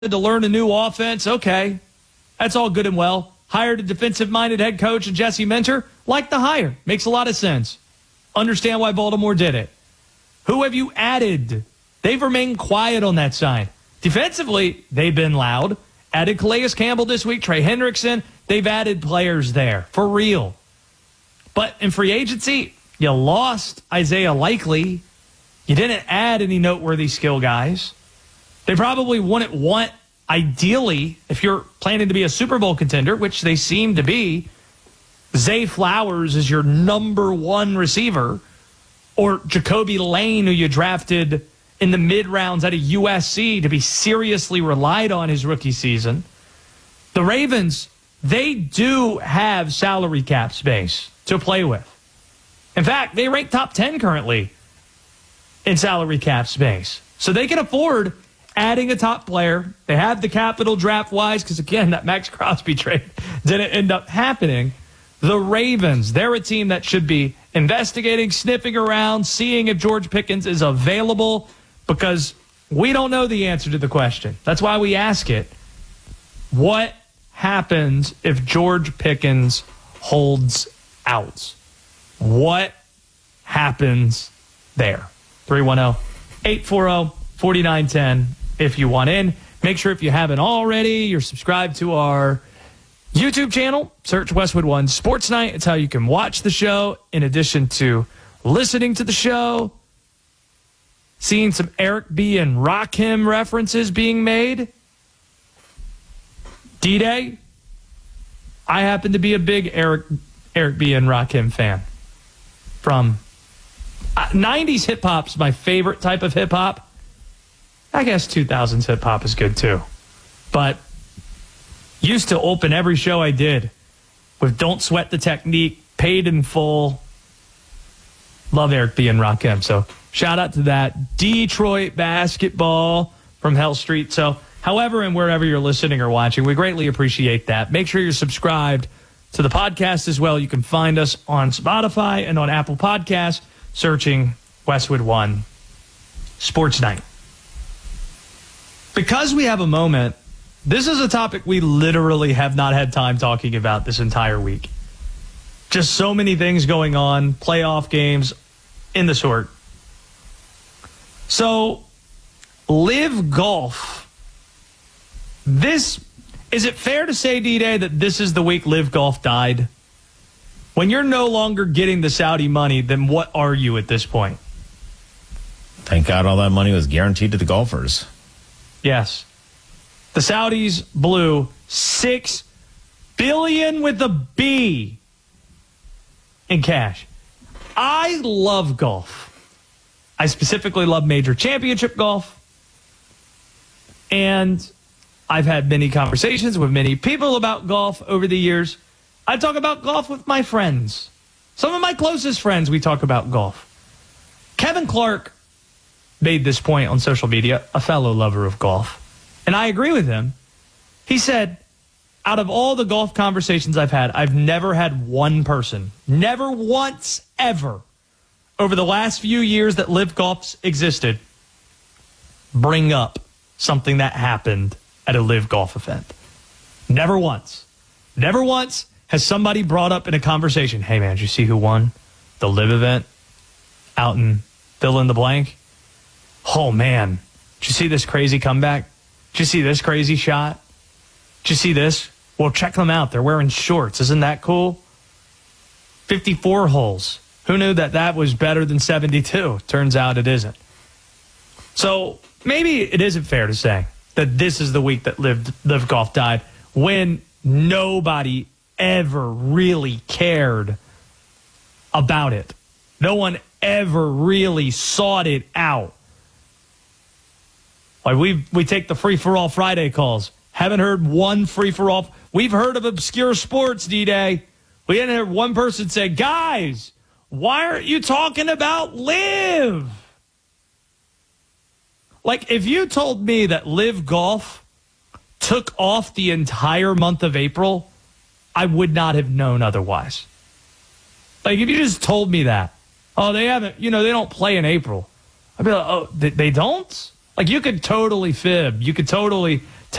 to learn a new offense. Okay, that's all good and well. Hired a defensive-minded head coach and Jesse Minter. Like the hire. Makes a lot of sense. Understand why Baltimore did it. Who have you added? They've remained quiet on that side. Defensively, they've been loud. Added Calais Campbell this week, Trey Hendrickson. They've added players there, for real. But in free agency, you lost Isaiah Likely. You didn't add any noteworthy skill guys. They probably wouldn't want, ideally, if you're planning to be a Super Bowl contender, which they seem to be, Zay Flowers is your number one receiver, or Jacoby Lane, who you drafted in the mid-rounds out of USC to be seriously relied on his rookie season. The Ravens, they do have salary cap space to play with. In fact, they rank top 10 currently in salary cap space. So they can afford adding a top player. They have the capital draft-wise because, again, that Max Crosby trade didn't end up happening. The Ravens, they're a team that should be investigating, sniffing around, seeing if George Pickens is available, because we don't know the answer to the question. That's why we ask it. What happens if George Pickens holds out? What happens there? 310-840-4910 if you want in. Make sure if you haven't already, you're subscribed to our YouTube channel. Search Westwood One Sports Night. It's how you can watch the show in addition to listening to the show. Seeing some Eric B. and Rakim references being made. D-Day. I happen to be a big Eric B. and Rakim fan. From 90s hip-hop's my favorite type of hip-hop. I guess 2000s hip-hop is good too. But used to open every show I did with Don't Sweat the Technique, Paid in Full. Love Eric B. and Rakim. So shout out to that. Detroit basketball from Hell Street. So however and wherever you're listening or watching, we greatly appreciate that. Make sure you're subscribed to the podcast as well. You can find us on Spotify and on Apple Podcasts, searching Westwood One Sports Night. Because we have a moment, this is a topic we literally have not had time talking about this entire week. Just so many things going on, playoff games, in the sort. So, Live Golf. Is it fair to say, D-Day, that this is the week Live Golf died? When you're no longer getting the Saudi money, then what are you at this point? Thank God all that money was guaranteed to the golfers. Yes. The Saudis blew $6 billion with a B in cash. I love golf. I specifically love major championship golf. And I've had many conversations with many people about golf over the years. I talk about golf with my friends. Some of my closest friends, we talk about golf. Kevin Clark made this point on social media, a fellow lover of golf. And I agree with him. He said, out of all the golf conversations I've had, I've never had one person, never once ever, over the last few years that Live Golf's existed, bring up something that happened at a Live Golf event. Never once. Never once has somebody brought up in a conversation, hey man, did you see who won the Live event out in fill in the blank? Oh man, did you see this crazy comeback? Did you see this crazy shot? Did you see this? Well, check them out. They're wearing shorts. Isn't that cool? 54 holes. Who knew that was better than 72? Turns out it isn't. So maybe it isn't fair to say that this is the week that Live Golf died when nobody ever really cared about it. No one ever really sought it out. Like we take the free-for-all Friday calls. Haven't heard one free-for-all. We've heard of obscure sports, D-Day. We didn't hear one person say, guys, why aren't you talking about Live? Like, if you told me that Live Golf took off the entire month of April, I would not have known otherwise. Like, if you just told me that, oh, they haven't, they don't play in April. I'd be like, oh, they don't? Like, you could totally fib. You could totally